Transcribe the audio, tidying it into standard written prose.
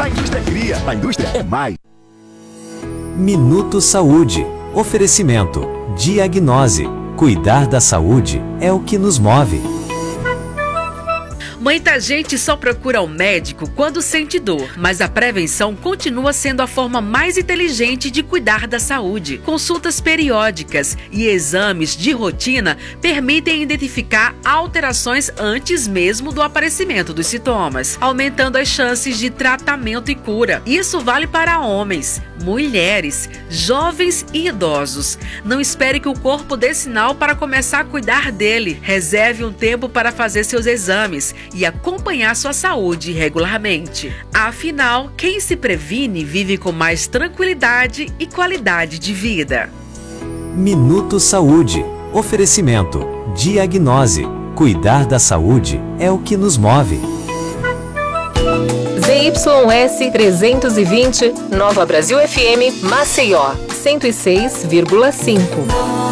A indústria cria, a indústria é mais. Minuto Saúde. Oferecimento. Diagnose. Cuidar da saúde é o que nos move. Muita gente só procura o médico quando sente dor, mas a prevenção continua sendo a forma mais inteligente de cuidar da saúde. Consultas periódicas e exames de rotina permitem identificar alterações antes mesmo do aparecimento dos sintomas, aumentando as chances de tratamento e cura. Isso vale para homens, mulheres, jovens e idosos. Não espere que o corpo dê sinal para começar a cuidar dele. Reserve um tempo para fazer seus exames e acompanhar sua saúde regularmente. Afinal, quem se previne vive com mais tranquilidade e qualidade de vida. Minuto Saúde. Oferecimento. Diagnose. Cuidar da saúde é o que nos move. ZYS 320, Nova Brasil FM, Maceió, 106,5.